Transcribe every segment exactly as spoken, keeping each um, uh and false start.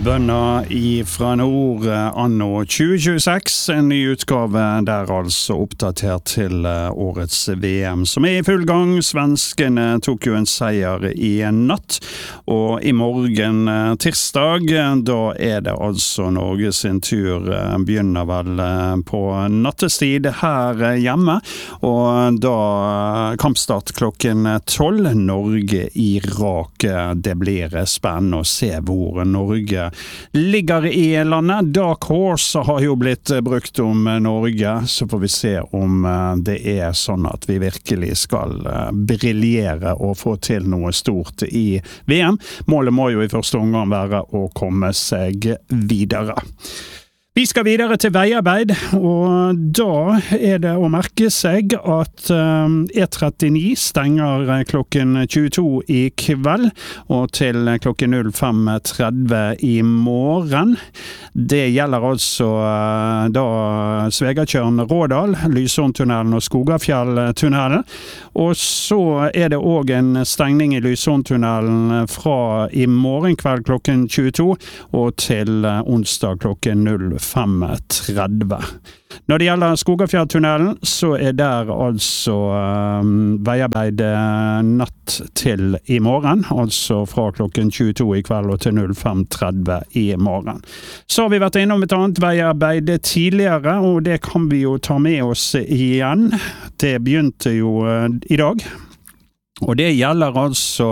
Bønner ifra nord anno tjue tjueseks, en ny utgave der altså oppdatert til årets V M som er i full gang. Svenskene tok jo en seier i en natt, og i morgen tirsdag, da er det altså Norge sin tur, begynner vel på nattestid her hjemme, og da kampstart klokken tolv, Norge-Irak. Det blir spennende å se hvor Norge ligger i landet. Dark Horse har jo blitt brukt om Norge, så får vi se om det er sånn at vi virkelig skal briljere og få til noe stort i V M. Målet må jo i første omgang være å komme seg videre. Vi skal videre til veiarbeid, og da er det å merke seg at E trettini stenger klokken tjueto i kveld, og til klokken fem tretti i morgen. Det gjelder altså da Svegatjørn-Rådal, Lysåntunnelen og Skogafjelltunnelen, og så er det også en stengning i Lysåntunnelen fra i morgen kveld klokken tjueto og til onsdag klokken fem tretti. Når det gjelder Skogafjelltunnelen, så er der altså um, veiarbeid natt til i morgen, altså fra klokken tjueto i kveld og til fem tretti i morgen. Så har vi vært innom et annet veiarbeid tidligere, og det kan vi jo ta med oss igjen. Det begynte jo uh, i dag, og det gjelder altså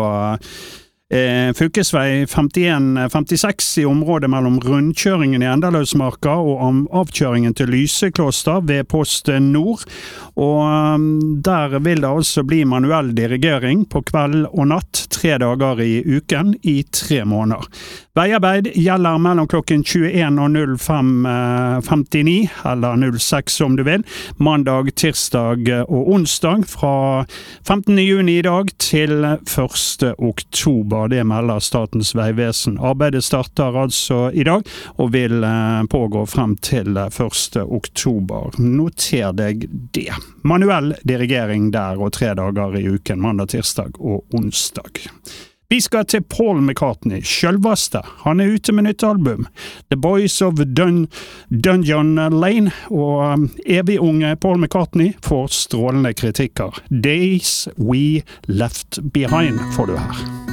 Eh, fylkesvei femtien femtiseks i området mellom rundkjøringen i Endaløsmarka og avkjøringen til Lysekloster ved Post Nord, og um, der vil det altså bli manuell dirigering på kveld og natt tre dager i uken i tre måneder. Veiarbeid gjelder mellom klokken tjueen og fem femtini, eller null seks om du vil, mandag, tirsdag og onsdag fra femtende juni i dag til første oktober. Det melder Statens vegvesen. Arbeidet starter altså i dag, og vil pågå frem til første oktober. Noter deg det. Manuell dirigering der, og tre dager i uken, mandag, tirsdag og onsdag. Vi skal til Paul McCartney, selveste. Han er ute med nytt album, The Boys of Dun Dungeon Lane, og evig unge Paul McCartney får strålende kritikker. Days We Left Behind får du her.